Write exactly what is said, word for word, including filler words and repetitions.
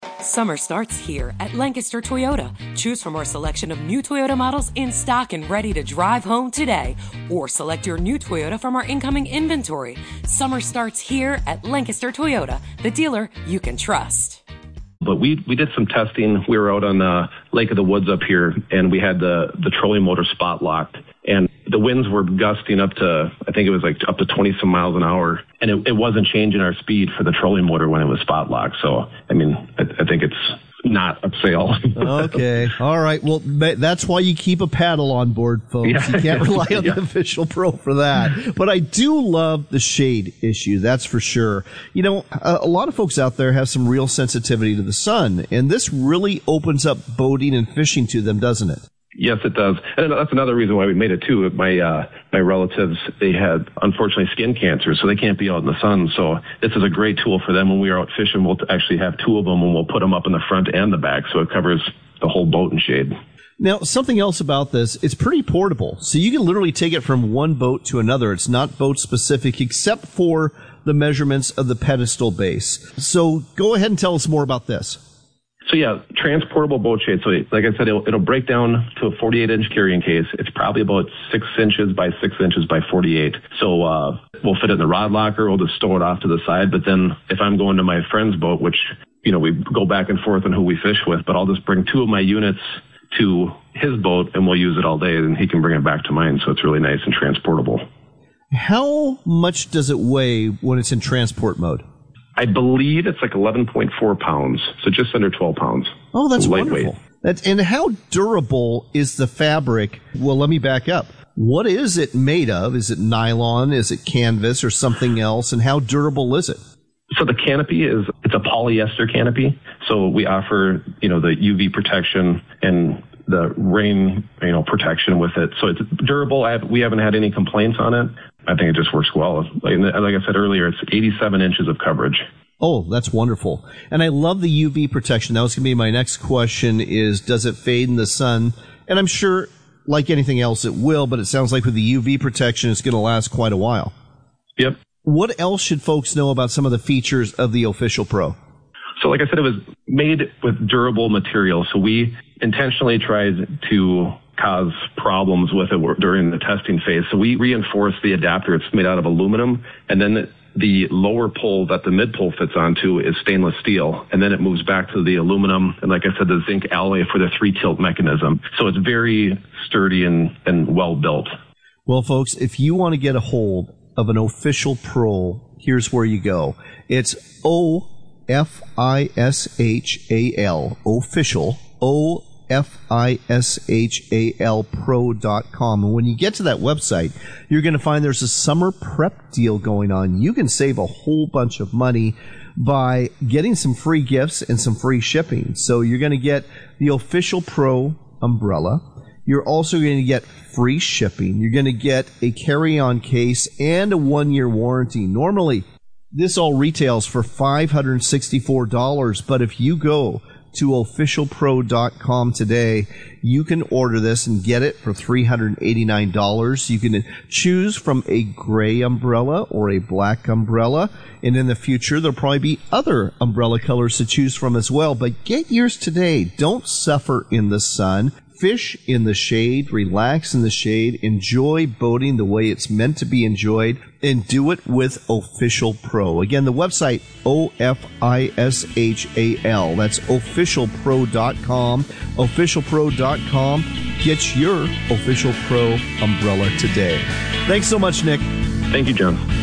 Summer starts here at Lancaster Toyota. Choose from our selection of new Toyota models in stock and ready to drive home today. Or select your new Toyota from our incoming inventory. Summer starts here at Lancaster Toyota, the dealer you can trust. But we we did some testing. We were out on the Lake of the Woods up here, and we had the, the trolling motor spot locked. And the winds were gusting up to, I think it was like up to twenty some miles an hour. And it, it wasn't changing our speed for the trolling motor when it was spot locked. So, I mean, I, I think it's not up sale. Okay. All right. Well, that's why you keep a paddle on board, folks. Yeah. You can't rely on Yeah. the Official Pro for that. But I do love the shade issue. That's for sure. You know, a, a lot of folks out there have some real sensitivity to the sun, and this really opens up boating and fishing to them, doesn't it? Yes, it does. And that's another reason why we made it too. My uh, my relatives, they had, unfortunately, skin cancer, so they can't be out in the sun. So this is a great tool for them. When we are out fishing, we'll actually have two of them, and we'll put them up in the front and the back, so it covers the whole boat in shade. Now, something else about this, it's pretty portable. So you can literally take it from one boat to another. It's not boat specific except for the measurements of the pedestal base. So go ahead and tell us more about this. So yeah, transportable boat shade. So like I said, it'll, it'll break down to a forty-eight inch carrying case. It's probably about six inches by six inches by forty-eight. So uh, we'll fit it in the rod locker. We'll just stow it off to the side. But then if I'm going to my friend's boat, which, you know, we go back and forth on who we fish with, but I'll just bring two of my units to his boat and we'll use it all day, and he can bring it back to mine. So it's really nice and transportable. How much does it weigh when it's in transport mode? I believe it's like eleven point four pounds, so just under twelve pounds. Oh, that's lightweight. wonderful. That's, and how durable is the fabric? Well, let me back up. What is it made of? Is it nylon? Is it canvas or something else? And how durable is it? So the canopy is, it's a polyester canopy. So we offer, you know, the U V protection and the rain, you know, protection with it. So it's durable. I have, we haven't had any complaints on it. I think it just works well. Like, like I said earlier, it's eighty-seven inches of coverage. Oh, that's wonderful. And I love the U V protection. That was going to be my next question is, does it fade in the sun? And I'm sure, like anything else, it will, but it sounds like with the U V protection, it's going to last quite a while. Yep. What else should folks know about some of the features of the Official Pro? So like I said, it was made with durable material. So we intentionally tried to cause problems with it during the testing phase. So we reinforced the adapter. It's made out of aluminum, and then the, the lower pole that the mid pole fits onto is stainless steel, and then it moves back to the aluminum, and like I said, the zinc alloy for the three tilt mechanism. So it's very sturdy and, and well built. Well, folks, if you want to get a hold of an Official Pro, here's where you go. It's O F I S H A L, official, O F I S H A L pro dot com. And when you get to that website, you're going to find there's a summer prep deal going on. You can save a whole bunch of money by getting some free gifts and some free shipping. So you're going to get the Official Pro umbrella. You're also going to get free shipping. You're going to get a carry-on case and a one-year warranty. Normally, this all retails for five hundred sixty-four dollars, but if you go to official pro dot com today, you can order this and get it for three hundred eighty-nine dollars. You can choose from a gray umbrella or a black umbrella, and in the future there'll probably be other umbrella colors to choose from as well. But get yours today. Don't suffer in the sun. Fish in the shade, relax in the shade, enjoy boating the way it's meant to be enjoyed, and do it with Official Pro. Again, the website, O F I S H A L. That's official pro dot com. official pro dot com. Get your Official Pro umbrella today. Thanks so much, Nick. Thank you, John.